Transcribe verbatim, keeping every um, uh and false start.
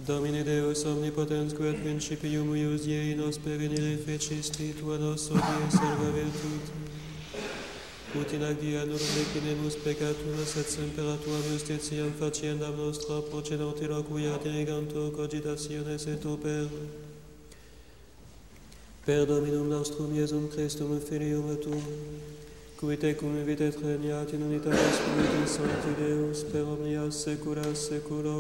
Domine Deus omnipotens, qui ad principium ius Dei nos perenile fecisti, tua nos odie salva virtute. Ut in agia nur decinemus peccatura, sed semper tuam justitiam faciendam nostra procenotiro, quia dirigantur cogitationes et oper. Per Dominum nostrum Iesum Christum Filium tuum, qui tecum vivit et regnat in unitatis Spiritus Sancti Deus, per omnia saecula saeculorum.